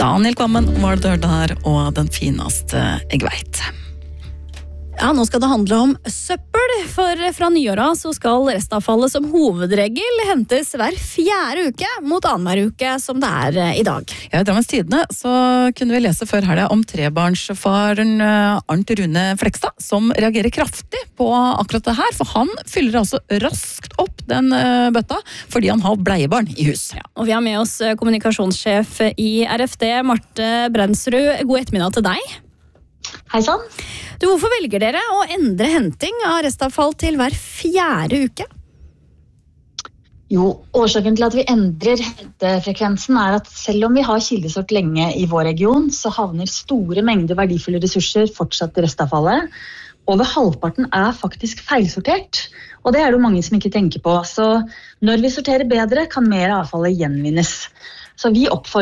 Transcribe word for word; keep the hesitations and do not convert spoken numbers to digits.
Daniel Kvammen var det der, og den fineste jeg vet. Ja, nå skal det handle om søppel, for fra nyåret så skal restavfallet som hovedregel hentes hver fjerde uke, mot annenhver uke som det er i dag. Ja, I Drammens Tidende så kunne vi lese før helga om trebarnsfaren Arnt Rune Flekstad, som reagerer kraftig på akkurat det her, for han fyller altså raskt opp den bøtta, fordi han har bleiebarn i hus. Ja, og vi har med oss kommunikasjonssjef i R F D, Marte Brensrud. God ettermiddag til deg. Hei sann. Du, hvorfor velger dere å endre henting av restavfall til hver fjerde uke? Jo, årsaken til at vi endrer hentefrekvensen er at selv om vi har kildesort lenge i vår region, så havner store mengder verdifulle ressurser fortsatt i restavfallet. Over halvparten er faktisk feilsortert, og det er det jo mange som ikke tenker på. Så når vi sorterer bedre, kan mer avfallet gjenvinnes. Så vi oppfordrer